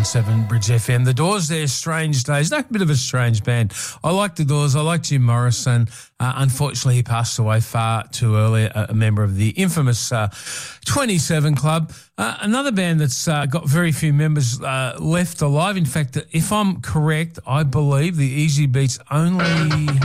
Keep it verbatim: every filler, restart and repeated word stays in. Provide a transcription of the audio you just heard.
one seven Bridge F M. The Doors, they're Strange Days. They're a bit of a strange band. I like The Doors. I like Jim Morrison. Uh, unfortunately, he passed away far too early, a, a member of the infamous uh, twenty-seven Club. Uh, another band that's uh, got very few members uh, left alive. In fact, if I'm correct, I believe the Easy Beats only